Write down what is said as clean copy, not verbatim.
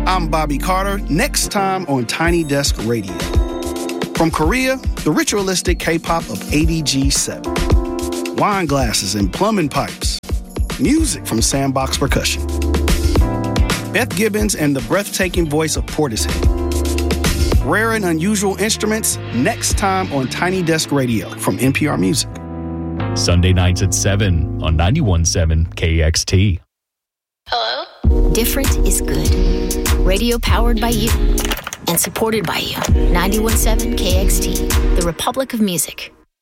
I'm Bobby Carter, next time on Tiny Desk Radio. From Korea, the ritualistic K-pop of ADG7. Wine glasses and plumbing pipes. Music from Sandbox Percussion. Beth Gibbons and the breathtaking voice of Portishead. Rare and unusual instruments, next time on Tiny Desk Radio from NPR Music. Sunday nights at 7 on 91.7 KXT. Hello? Different is good. Radio powered by you and supported by you. 91.7 KXT, the Republic of Music.